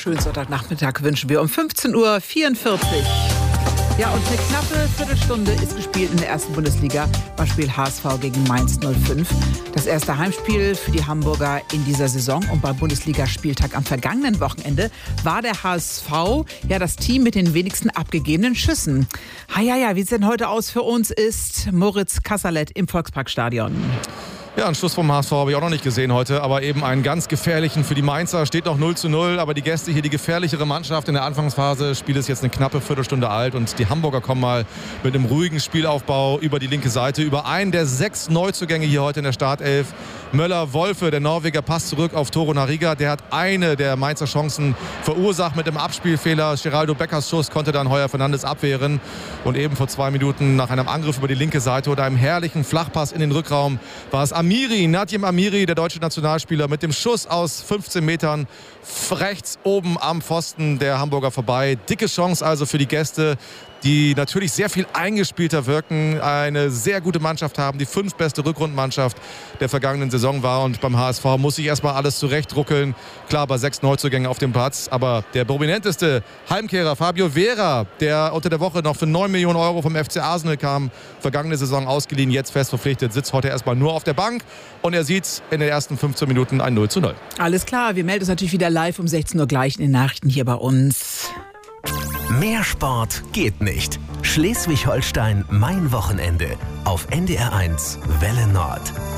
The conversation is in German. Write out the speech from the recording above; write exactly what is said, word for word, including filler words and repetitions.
wunderschönen Sonntagnachmittag wünschen wir um fünfzehn Uhr vierundvierzig. Ja, und eine knappe Viertelstunde ist gespielt in der ersten Bundesliga beim Spiel H S V gegen Mainz null fünf. Das erste Heimspiel für die Hamburger in dieser Saison. Und beim Bundesligaspieltag am vergangenen Wochenende war der H S V ja das Team mit den wenigsten abgegebenen Schüssen. Ha, ja, ja, wie es denn heute aus für uns ist, Moritz Kasserlet im Volksparkstadion. Ja, einen Schuss vom H S V habe ich auch noch nicht gesehen heute, aber eben einen ganz gefährlichen für die Mainzer. Steht noch null zu null, aber die Gäste hier, die gefährlichere Mannschaft in der Anfangsphase. Spiel ist jetzt eine knappe Viertelstunde alt und die Hamburger kommen mal mit einem ruhigen Spielaufbau über die linke Seite, über einen der sechs Neuzugänge hier heute in der Startelf. Möller-Wolfe, der Norweger, passt zurück auf Toro Nariga. Der hat eine der Mainzer Chancen verursacht mit einem Abspielfehler. Geraldo Beckers Schuss konnte dann Heuer Fernandes abwehren. Und eben vor zwei Minuten nach einem Angriff über die linke Seite oder einem herrlichen Flachpass in den Rückraum war es Amiri, Nadjem Amiri, der deutsche Nationalspieler, mit dem Schuss aus fünfzehn Metern rechts oben am Pfosten der Hamburger vorbei. Dicke Chance also für die Gäste, die natürlich sehr viel eingespielter wirken, eine sehr gute Mannschaft haben, die fünftbeste Rückrundenmannschaft der vergangenen Saison war. Und beim H S V muss sich erstmal alles zurechtruckeln. Klar, bei sechs Neuzugängen auf dem Platz, aber der prominenteste Heimkehrer, Fabio Vera, der unter der Woche noch für neun Millionen Euro vom F C Arsenal kam, vergangene Saison ausgeliehen, jetzt fest verpflichtet, sitzt heute erstmal nur auf der Bank und er sieht in den ersten fünfzehn Minuten ein null zu null. Alles klar, wir melden uns natürlich wieder live um sechzehn Uhr gleich in den Nachrichten hier bei uns. Mehr Sport geht nicht. Schleswig-Holstein, mein Wochenende. Auf N D R eins Welle Nord.